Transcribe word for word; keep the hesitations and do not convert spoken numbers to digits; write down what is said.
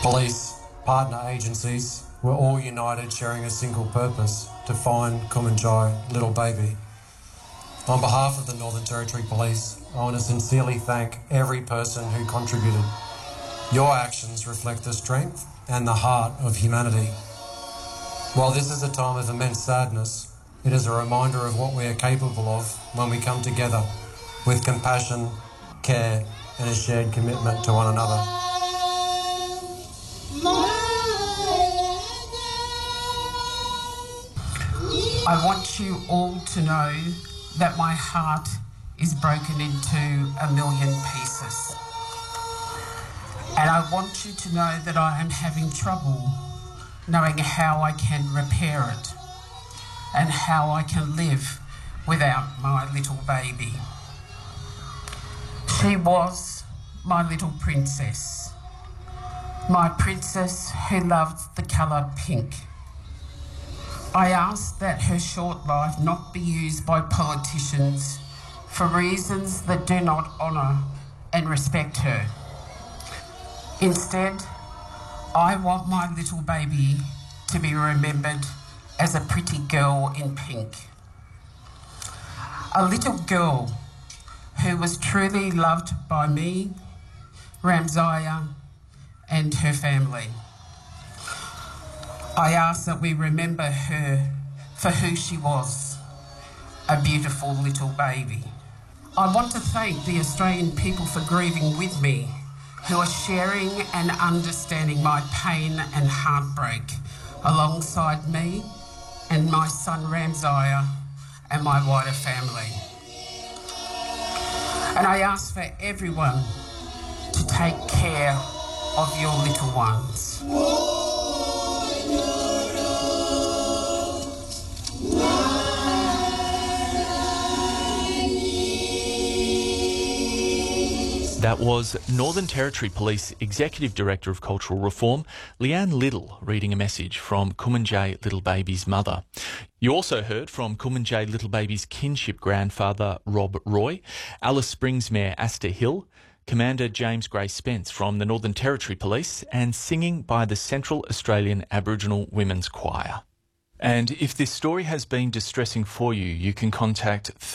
Police, partner agencies were all united, sharing a single purpose: to find Kumanjai little baby. On behalf of the Northern Territory Police, I want to sincerely thank every person who contributed. Your actions reflect the strength and the heart of humanity. While this is a time of immense sadness, it is a reminder of what we are capable of when we come together with compassion, care, and a shared commitment to one another. I want you all to know that my heart is broken into a million pieces. And I want you to know that I am having trouble knowing how I can repair it and how I can live without my little baby. She was my little princess, my princess who loved the colour pink. I ask that her short life not be used by politicians for reasons that do not honour and respect her. Instead, I want my little baby to be remembered as a pretty girl in pink. A little girl who was truly loved by me, Ramsiah, and her family. I ask that we remember her for who she was, a beautiful little baby. I want to thank the Australian people for grieving with me, who are sharing and understanding my pain and heartbreak alongside me and my son Ramsiah and my wider family. And I ask for everyone to take care of your little ones. That was Northern Territory Police Executive Director of Cultural Reform, Leanne Liddle, reading a message from Kumanjai Little Baby's mother. You also heard from Kumanjai Little Baby's kinship grandfather, Rob Roy, Alice Springs Mayor Asta Hill, Commander James Gray Spence from the Northern Territory Police, and singing by the Central Australian Aboriginal Women's Choir. And if this story has been distressing for you, you can contact